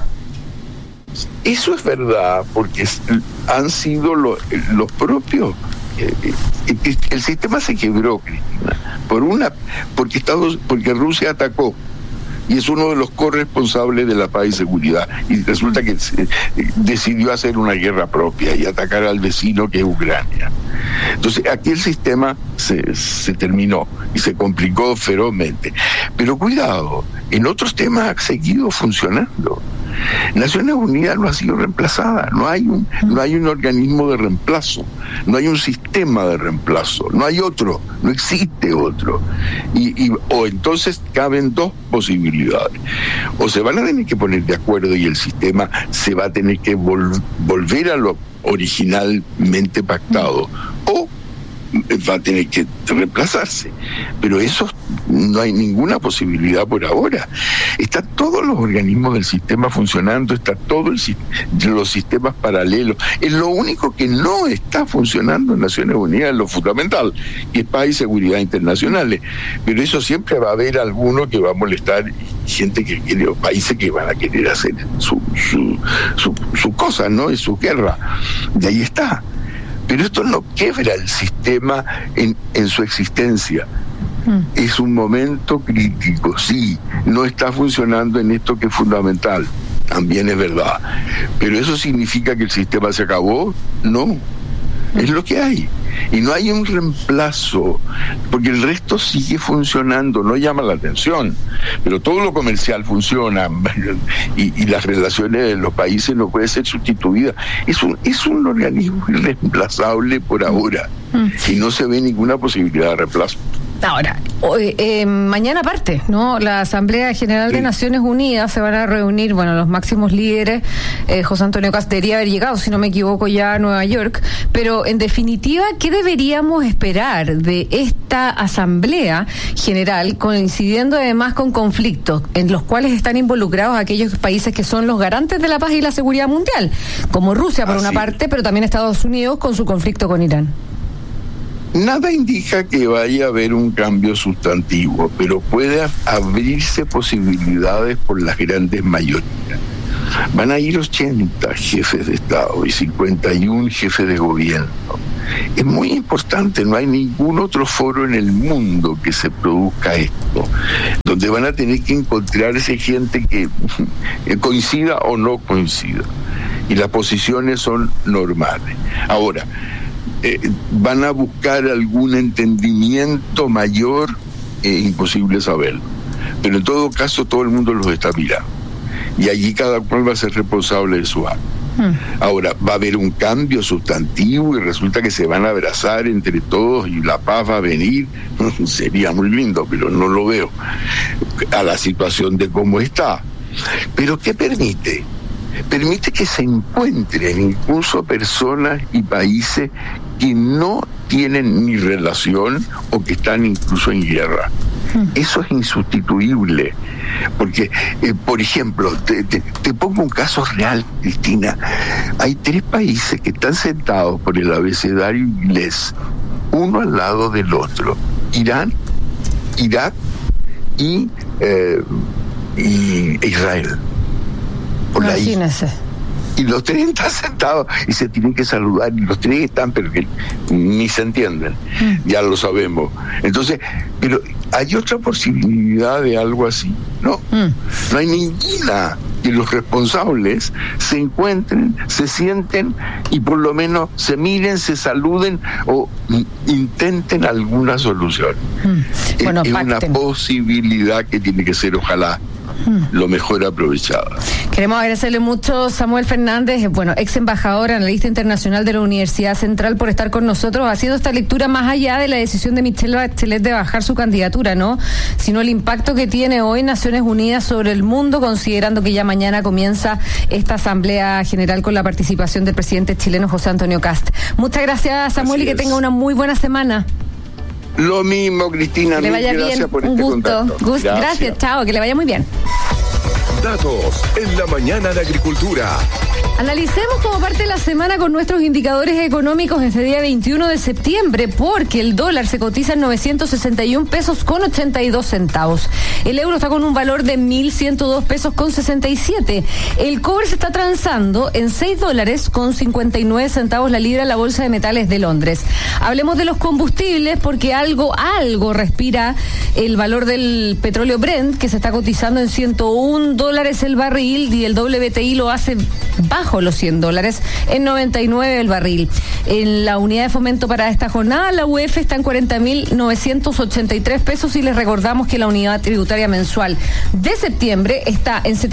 Eso es verdad, porque han sido los propios. El sistema se quebró, Cristina, porque Rusia atacó. Y es uno de los corresponsables de la paz y seguridad. Y resulta que decidió hacer una guerra propia y atacar al vecino, que es Ucrania. Entonces, aquí el sistema se terminó y se complicó ferozmente. Pero cuidado, en otros temas ha seguido funcionando. Naciones Unidas no ha sido reemplazada, no hay un organismo de reemplazo, no hay un sistema de reemplazo, no hay otro, no existe otro. O entonces caben 2 posibilidades: o se van a tener que poner de acuerdo y el sistema se va a tener que volver a lo originalmente pactado, o va a tener que reemplazarse. Pero eso No hay ninguna posibilidad por ahora. Están todos los organismos del sistema funcionando, está todos los sistemas paralelos. Es lo único que no está funcionando en Naciones Unidas, es lo fundamental, que es paz y seguridad internacionales. Pero eso siempre va a haber alguno que va a molestar, gente que quiere, o países que van a querer hacer su cosa, ¿no? Es su guerra. Y ahí está. Pero esto no quebra el sistema en su existencia. Es un momento crítico, sí, no está funcionando en esto que es fundamental, también es verdad, pero ¿eso significa que el sistema se acabó? No, es lo que hay, y no hay un reemplazo, porque el resto sigue funcionando, no llama la atención, pero todo lo comercial funciona, y las relaciones de los países no pueden ser sustituidas. Es un organismo irreemplazable por ahora, y no se ve ninguna posibilidad de reemplazo. Ahora, mañana parte, ¿no? La Asamblea General de Naciones Unidas se van a reunir, bueno, los máximos líderes. José Antonio Kast debería haber llegado, si no me equivoco, ya a Nueva York. Pero, en definitiva, ¿qué deberíamos esperar de esta Asamblea General, coincidiendo además con conflictos en los cuales están involucrados aquellos países que son los garantes de la paz y la seguridad mundial, como Rusia por una parte, pero también Estados Unidos con su conflicto con Irán? Nada indica que vaya a haber un cambio sustantivo, pero puede abrirse posibilidades por las grandes mayorías. Van a ir 80 jefes de Estado y 51 jefes de gobierno. Es muy importante, no hay ningún otro foro en el mundo que se produzca esto, donde van a tener que encontrarse gente que coincida o no coincida, y las posiciones son normales. Ahora, van a buscar algún entendimiento mayor, imposible saberlo, pero en todo caso todo el mundo los está mirando, y allí cada cual va a ser responsable de su acto. Ahora, va a haber un cambio sustantivo y resulta que se van a abrazar entre todos y la paz va a venir. Sería muy lindo, pero no lo veo a la situación de cómo está. Pero ¿qué permite? Permite que se encuentren incluso personas y países que no tienen ni relación o que están incluso en guerra. Eso es insustituible, porque, por ejemplo, te pongo un caso real, Cristina. Hay 3 países que están sentados por el abecedario inglés, uno al lado del otro: Irán, Irak y Israel. Imagínese. Y los 3 están sentados y se tienen que saludar, y los 3 están, pero que ni se entienden, ya lo sabemos. Entonces, pero ¿hay otra posibilidad de algo así? No, no hay ninguna. Que los responsables se encuentren, se sienten y por lo menos se miren, se saluden o intenten alguna solución. Bueno, es una posibilidad que tiene que ser, ojalá, lo mejor aprovechada. Queremos agradecerle mucho, Samuel Fernández, bueno, ex embajador, analista internacional de la Universidad Central, por estar con nosotros haciendo esta lectura más allá de la decisión de Michelle Bachelet de bajar su candidatura, ¿no? Sino el impacto que tiene hoy Naciones Unidas sobre el mundo, considerando que ya mañana comienza esta Asamblea General con la participación del presidente chileno José Antonio Kast. Muchas gracias, Samuel, y que tenga una muy buena semana. Lo mismo, Cristina. Que le vaya bien. Por un gusto. Gracias, chao, que le vaya muy bien. Datos en la mañana de Agricultura. Analicemos como parte de la semana con nuestros indicadores económicos este día 21 de septiembre, porque el dólar se cotiza en 961 pesos con 82 centavos. El euro está con un valor de 1.102 pesos con 67. El cobre se está transando en 6 dólares con 59 centavos la libra en la Bolsa de Metales de Londres. Hablemos de los combustibles, porque algo respira el valor del petróleo Brent, que se está cotizando en 101 dólares el barril, y el WTI lo hace bajo los 100 dólares, en 99 el barril. En la unidad de fomento para esta jornada, la UF está en 40.983 pesos, y les recordamos que la unidad tributaria mensual de septiembre está en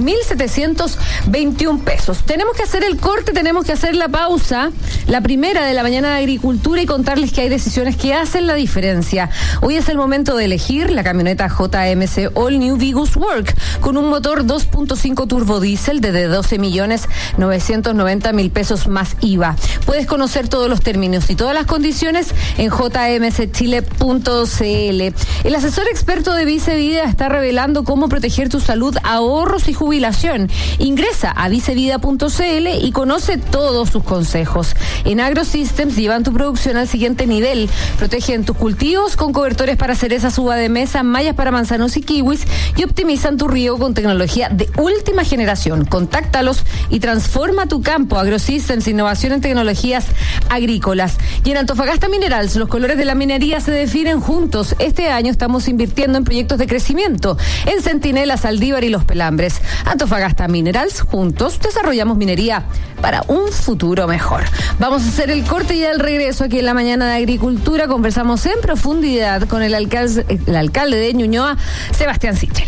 71.721 pesos. Tenemos que hacer el corte, tenemos que hacer la pausa, la primera de la mañana de Agricultura, y contarles que hay decisiones que hacen la diferencia. Hoy es el momento de elegir la camioneta JMC All New Vigus Work, con un motor 2.5 turbo diésel de 12.600.000 990.000 pesos más IVA. Puedes conocer todos los términos y todas las condiciones en jmschile.cl. El asesor experto de Vice Vida está revelando cómo proteger tu salud, ahorros y jubilación. Ingresa a vicevida.cl y conoce todos sus consejos. En AgroSystems llevan tu producción al siguiente nivel. Protegen tus cultivos con cobertores para cerezas, uva de mesa, mallas para manzanos y kiwis y optimizan tu riego con tecnología de última generación. Contáctalos y transforma tu campo. AgroSystems, innovación en tecnologías agrícolas. Y en Antofagasta Minerals, los colores de la minería se definen juntos. Este año estamos invirtiendo en proyectos de crecimiento en Centinela, Saldívar y Los Pelambres. Antofagasta Minerals, juntos desarrollamos minería para un futuro mejor. Vamos a hacer el corte y al regreso aquí en la mañana de Agricultura conversamos en profundidad con el alcalde de Ñuñoa, Sebastián Sichel.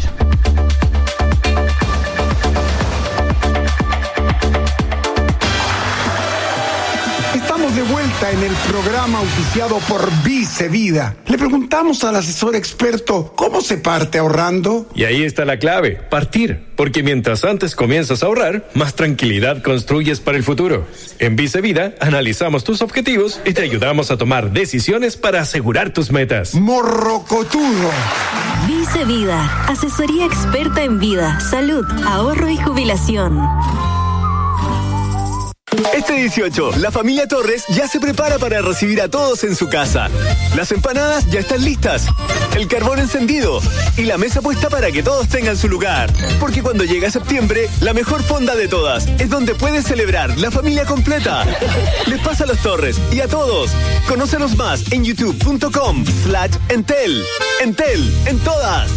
Estamos de vuelta en el programa auspiciado por Vice Vida. Le preguntamos al asesor experto cómo se parte ahorrando. Y ahí está la clave, partir. Porque mientras antes comienzas a ahorrar, más tranquilidad construyes para el futuro. En Vice Vida analizamos tus objetivos y te ayudamos a tomar decisiones para asegurar tus metas. Morrocotudo. Vice Vida, asesoría experta en vida, salud, ahorro y jubilación. Este 18, la familia Torres ya se prepara para recibir a todos en su casa. Las empanadas ya están listas, el carbón encendido y la mesa puesta para que todos tengan su lugar. Porque cuando llega septiembre, la mejor fonda de todas es donde puedes celebrar la familia completa. Les pasa a los Torres y a todos. Conócenos más en youtube.com/Entel. Entel, en todas.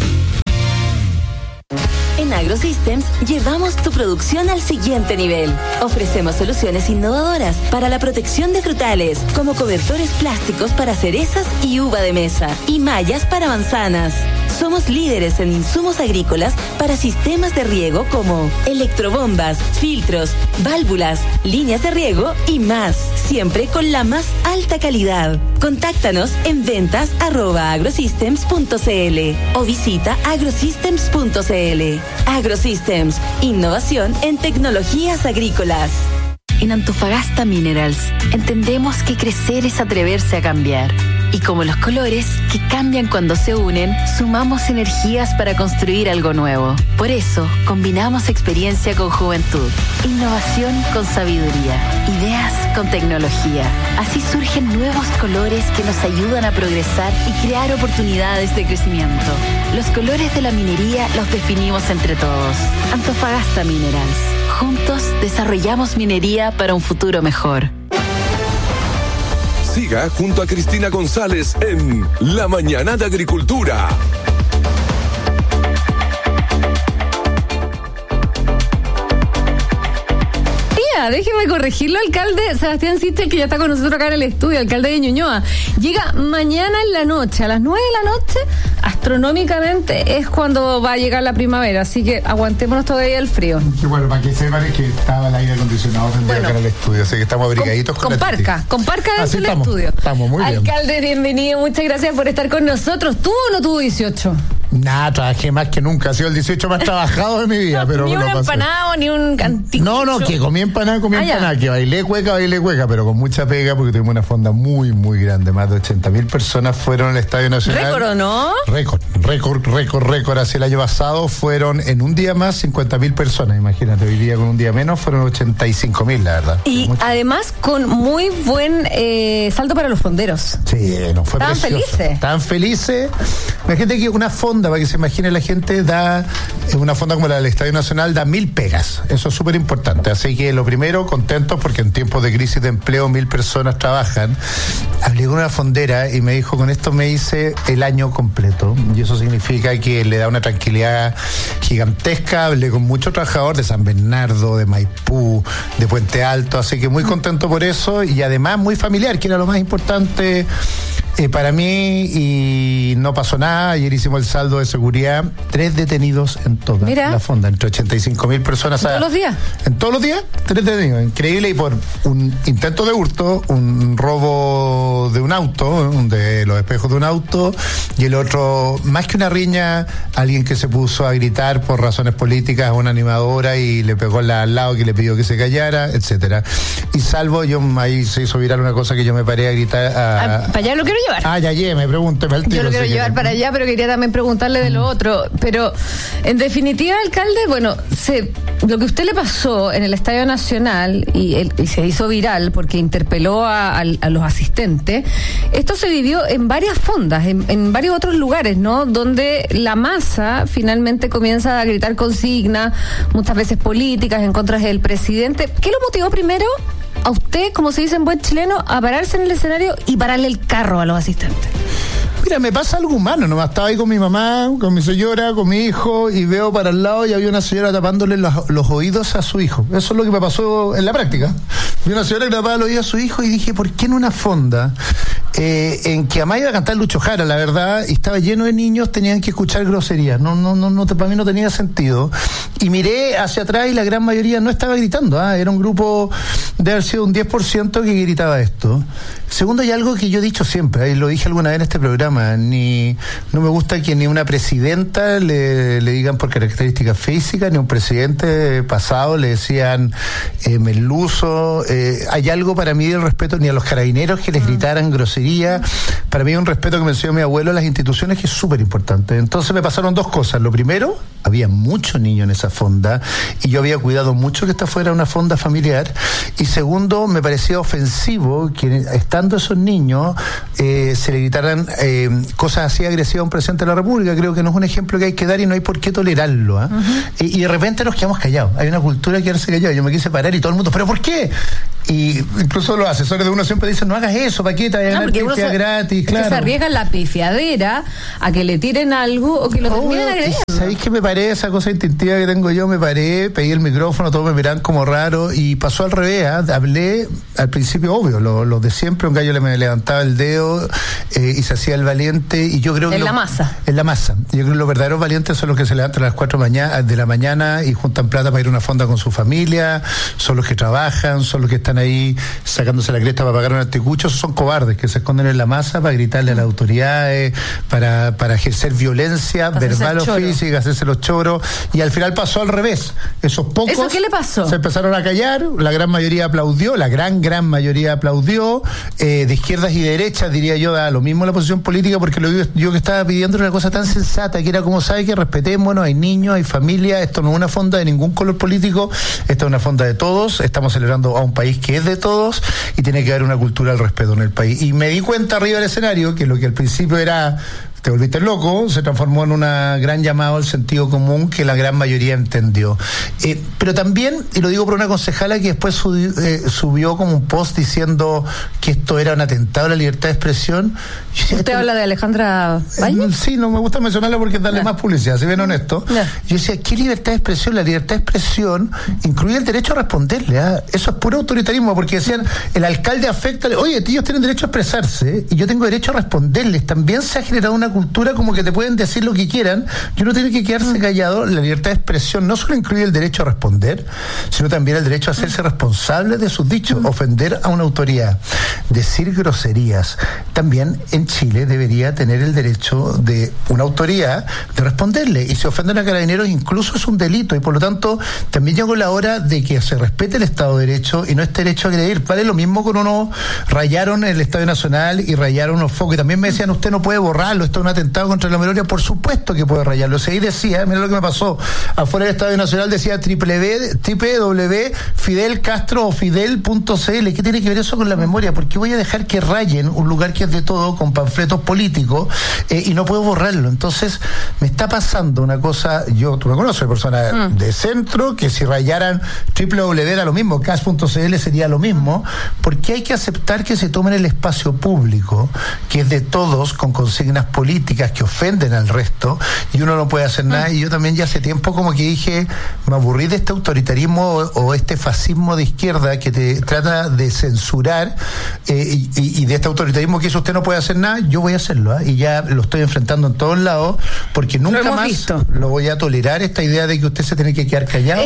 En AgroSystems llevamos tu producción al siguiente nivel. Ofrecemos soluciones innovadoras para la protección de frutales, como cobertores plásticos para cerezas y uva de mesa, y mallas para manzanas. Somos líderes en insumos agrícolas para sistemas de riego como electrobombas, filtros, válvulas, líneas de riego y más, siempre con la más alta calidad. Contáctanos en ventas@agrosystems.cl o visita agrosystems.cl. AgroSystems, innovación en tecnologías agrícolas. En Antofagasta Minerals entendemos que crecer es atreverse a cambiar. Y como los colores, que cambian cuando se unen, sumamos energías para construir algo nuevo. Por eso, combinamos experiencia con juventud, innovación con sabiduría, ideas con tecnología. Así surgen nuevos colores que nos ayudan a progresar y crear oportunidades de crecimiento. Los colores de la minería los definimos entre todos. Antofagasta Minerals. Juntos desarrollamos minería para un futuro mejor. Siga junto a Cristina González en La Mañana de Agricultura. Déjeme corregirlo, alcalde Sebastián Sichel, que ya está con nosotros acá en el estudio, alcalde de Ñuñoa. Llega mañana en la noche, a las 9 de la noche, astronómicamente es cuando va a llegar la primavera, así que aguantémonos todavía el frío. Y bueno, para que sepan es que estaba el aire acondicionado acá en el estudio, así que estamos abrigaditos con parca dentro del estudio. Estamos muy bien. Alcalde, bienvenido, muchas gracias por estar con nosotros. ¿Tuvo o no tuvo 18? Nada, trabajé más que nunca. Ha sido el 18 más trabajado de mi vida. Pero ni un empanado, ni un cantito. No, que comí empanada, que bailé cueca, pero con mucha pega porque tuvimos una fonda muy, muy grande. Más de 80.000 personas fueron al Estadio Nacional. ¿Récord o no? Récord. Así el año pasado fueron en un día más 50.000 personas. Imagínate, hoy día con un día menos fueron 85.000, la verdad. Y además con muy buen saldo para los fonderos. Sí, no fue Estaban precioso. felices. Estaban felices. Imagínate que una fonda, para que se imagine la gente, una fonda como la del Estadio Nacional da 1.000 pegas. Eso es súper importante. Así que lo primero, contentos porque en tiempos de crisis de empleo 1.000 personas trabajan. Hablé con una fondera y me dijo, con esto me hice el año completo. Y eso significa que le da una tranquilidad gigantesca. Hablé con muchos trabajadores de San Bernardo, de Maipú, de Puente Alto. Así que muy contento por eso y además muy familiar, que era lo más importante Para mí, y no pasó nada, ayer hicimos el saldo de seguridad, 3 detenidos en toda la fonda, entre 85.000 personas. ¿Todos los días? En todos los días, 3 detenidos, increíble, y por un intento de hurto, un robo de un auto, de los espejos de un auto, y el otro, más que una riña, alguien que se puso a gritar por razones políticas a una animadora y le pegó al lado que le pidió que se callara, etcétera. Y salvo, ahí se hizo viral una cosa que yo me paré a gritar para allá lo quiero llevar. Ya, me pregúnteme el tiro. Yo lo quiero llevar para allá, pero quería también preguntarle de lo otro. Pero, en definitiva, alcalde, bueno, lo que a usted le pasó en el Estadio Nacional y se hizo viral porque interpeló a los asistentes, esto se vivió en varias fondas, en varios otros lugares, ¿no? Donde la masa finalmente comienza a gritar consignas, muchas veces políticas, en contra del presidente. ¿Qué lo motivó primero a usted, como se dice en buen chileno, a pararse en el escenario y pararle el carro a los asistentes? Mira, me pasa algo humano, nomás estaba ahí con mi mamá, con mi señora, con mi hijo, y veo para el lado y había una señora tapándole los oídos a su hijo. Eso es lo que me pasó en la práctica. Vi una señora que tapaba los oídos a su hijo y dije, ¿por qué en una fonda en que además iba a cantar Lucho Jara, la verdad, y estaba lleno de niños, tenían que escuchar groserías? Para mí no tenía sentido. Y miré hacia atrás y la gran mayoría no estaba gritando, era un grupo, de haber sido un 10% que gritaba esto. Segundo, hay algo que yo he dicho siempre, y lo dije alguna vez en este programa, no me gusta que ni una presidenta le digan por características físicas, ni un presidente pasado le decían merluzo. Hay algo para mí del respeto, ni a los carabineros que les gritaran grosería. Para mí hay un respeto que me enseñó mi abuelo a las instituciones que es súper importante. Entonces me pasaron 2 cosas. Lo primero, había muchos niños en esa fonda y yo había cuidado mucho que esta fuera una fonda familiar. Y segundo, me parecía ofensivo que estando esos niños se le gritaran cosas así agresivas a un presidente de la República. Creo que no es un ejemplo que hay que dar y no hay por qué tolerarlo. Y de repente nos quedamos callados. Hay una cultura de quedarse callado. Yo me quise parar y todo el mundo, ¿pero por qué? Y incluso los asesores de uno siempre dicen, no hagas eso, ¿para qué te vayan a ganar pifia gratis? Claro. Que se arriesga la pifiadera a que le tiren algo o que lo terminen agrediendo. ¿Sabéis qué me paré? Esa cosa instintiva que tengo yo, me paré, pedí el micrófono, todos me miran como raro y pasó al revés. Hablé al principio, obvio, lo de siempre, un gallo me levantaba el dedo y se hacía el valiente y yo creo que... En la masa. Yo creo que los verdaderos valientes son los que se levantan a las 4 de la mañana y juntan plata para ir a una fonda con su familia, son los que trabajan, son los que están ahí sacándose la cresta para pagar un anticucho. Son cobardes que se esconden en la masa para gritarle a las autoridades, para ejercer violencia verbal o física, hacerse los choros, y al final pasó al revés. Esos pocos... ¿Eso qué le pasó? Se empezaron a callar, la gran mayoría aplaudió, gran mayoría aplaudió, de izquierdas y derechas, diría yo, da lo mismo la posición política, porque yo que estaba pidiendo una cosa tan sensata, que era como, ¿sabe que respetémonos? Hay niños, hay familia, esto no es una fonda de ningún color político, esta es una fonda de todos, estamos celebrando a un país que es de todos y tiene que haber una cultura del respeto en el país. Y me di cuenta arriba del escenario que lo que al principio era te volviste loco, se transformó en una gran llamada al sentido común que la gran mayoría entendió. Pero también, y lo digo por una concejala que después subió como un post diciendo que esto era un atentado a la libertad de expresión. ¿Usted habla de Alejandra Valle? Sí, no me gusta mencionarla porque es darle más publicidad, si bien honesto. Yo decía, ¿qué libertad de expresión? La libertad de expresión incluye el derecho a responderle. Eso es puro autoritarismo, porque decían, el alcalde afecta, oye, ellos tienen derecho a expresarse y yo tengo derecho a responderles. También se ha generado una cultura como que te pueden decir lo que quieran y uno tiene que quedarse callado. La libertad de expresión no solo incluye el derecho a responder, sino también el derecho a hacerse responsable de sus dichos, ofender a una autoridad, decir groserías. También en Chile debería tener el derecho de una autoridad de responderle, y si ofenden a carabineros incluso es un delito, y por lo tanto también llegó la hora de que se respete el Estado de Derecho y no este derecho a agredir. Vale lo mismo con uno, rayaron el Estadio Nacional y rayaron unos focos y también me decían, usted no puede borrarlo, esto es un atentado contra la memoria. Por supuesto que puede rayarlo. O sea, ahí decía, mira lo que me pasó, afuera del Estadio Nacional decía www.fidelcastro o fidel.cl. ¿Qué tiene que ver eso con la memoria? ¿Por qué voy a dejar que rayen un lugar que es de todo con panfletos políticos y no puedo borrarlo? Entonces me está pasando una cosa, tú me conoces, persona de centro, que si rayaran www era lo mismo, cas.cl sería lo mismo, porque hay que aceptar que se tomen el espacio público, que es de todos, con consignas políticas, políticas que ofenden al resto y uno no puede hacer nada. Y yo también ya hace tiempo como que dije, me aburrí de este autoritarismo o este fascismo de izquierda que te trata de censurar y de este autoritarismo que dice usted no puede hacer nada, yo voy a hacerlo, y ya lo estoy enfrentando en todos lados porque nunca más lo voy a tolerar, esta idea de que usted se tiene que quedar callado.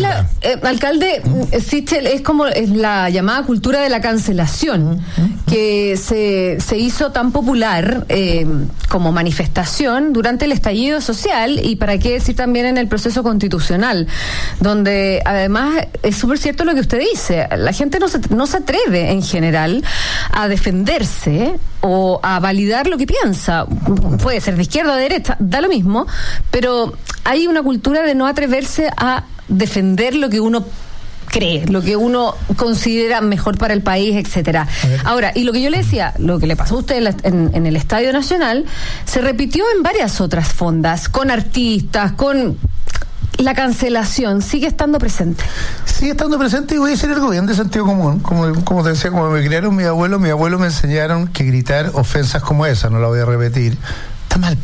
Alcalde Sichel, es la llamada cultura de la cancelación que se hizo tan popular como manifestación durante el estallido social y para qué decir también en el proceso constitucional, donde además es súper cierto lo que usted dice, la gente no se atreve en general a defenderse o a validar lo que piensa, puede ser de izquierda o de derecha, da lo mismo, pero hay una cultura de no atreverse a defender lo que uno cree, lo que uno considera mejor para el país, etcétera. Ahora, y lo que yo le decía, lo que le pasó a usted en el Estadio Nacional, se repitió en varias otras fondas, con artistas, con... La cancelación sigue estando presente. Sigue estando presente y voy a decir algo bien de sentido común. Como te decía, como me criaron mi abuelo me enseñaron que gritar ofensas como esa, no la voy a repetir, está mal.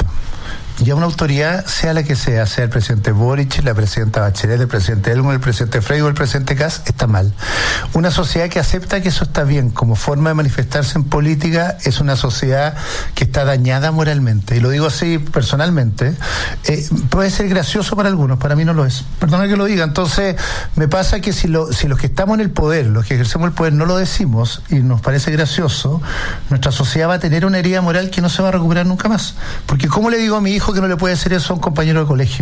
Ya una autoridad, sea la que sea el presidente Boric, la presidenta Bachelet, el presidente Elgon, el presidente Frey o el presidente Kast, está mal. Una sociedad que acepta que eso está bien como forma de manifestarse en política es una sociedad que está dañada moralmente. Y lo digo así personalmente. Puede ser gracioso para algunos, para mí no lo es. Perdona que lo diga. Entonces, me pasa que si los que estamos en el poder, los que ejercemos el poder, no lo decimos y nos parece gracioso, nuestra sociedad va a tener una herida moral que no se va a recuperar nunca más. Porque ¿cómo le digo a mi hijo que no le puede hacer eso a un compañero de colegio?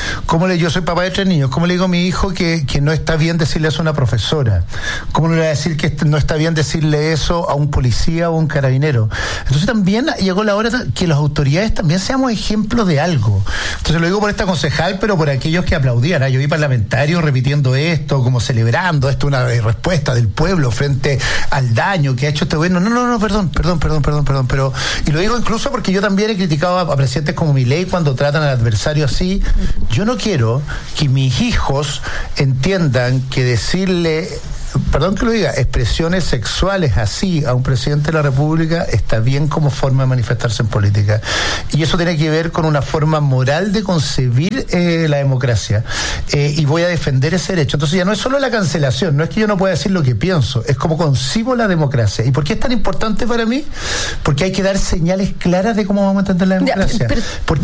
Yo soy papá de 3 niños, ¿cómo le digo a mi hijo que no está bien decirle eso a una profesora? ¿Cómo le voy a decir que no está bien decirle eso a un policía o a un carabinero? Entonces también llegó la hora que las autoridades también seamos ejemplos de algo. Entonces lo digo por esta concejal, pero por aquellos que aplaudían. Yo vi parlamentarios repitiendo esto, como celebrando esto, una respuesta del pueblo frente al daño que ha hecho este gobierno. No, perdón, pero, y lo digo incluso porque yo también he criticado a presidentes como Milei cuando tratan al adversario así. Yo no quiero que mis hijos entiendan que decirle, perdón que lo diga, expresiones sexuales así a un presidente de la República está bien como forma de manifestarse en política. Y eso tiene que ver con una forma moral de concebir la democracia. Y voy a defender ese derecho. Entonces ya no es solo la cancelación, no es que yo no pueda decir lo que pienso, es como concibo la democracia. ¿Y por qué es tan importante para mí? Porque hay que dar señales claras de cómo vamos a entender la democracia. Porque